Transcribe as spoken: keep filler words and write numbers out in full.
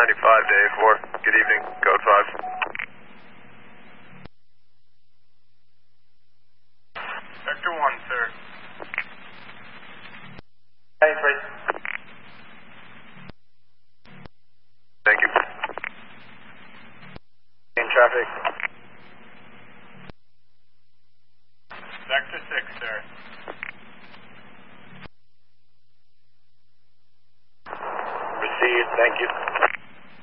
ninety-five to A four. Good evening, code five. Sector one, sir. Thanks, Ray. Thank you. In traffic. Sector six, sir. Received, thank you.